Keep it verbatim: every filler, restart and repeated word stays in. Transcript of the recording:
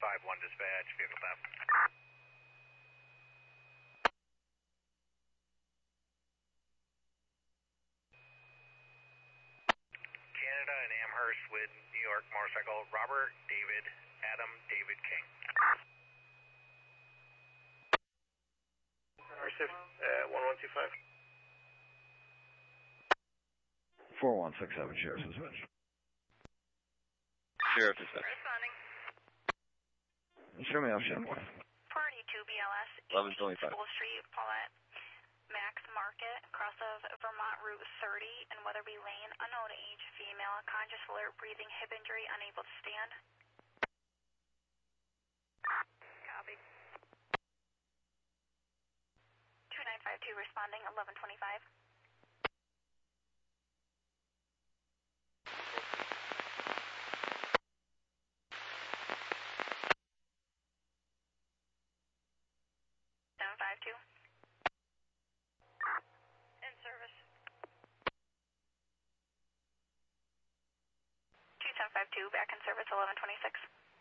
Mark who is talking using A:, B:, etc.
A: five one dispatch, vehicle theft. Canada and Amherst with New York motorcycle, Robert David, Adam David King.
B: Receive, uh, one one two five.
C: four one six seven, Sheriff's Dispatch.
D: Sheriff Dispatch.
E: Responding.
C: Show me off, Sheriff.
E: Party two B L S,
D: eleven twenty-five.
E: School Street, Paulette, Max Market, cross of Vermont Route thirty and Weatherby Lane, unknown age, female, conscious alert, breathing, hip injury, unable to stand. Copy. two nine five two responding, eleven twenty-five. seven five two. In service. two seven five two, back in service, eleven twenty-six.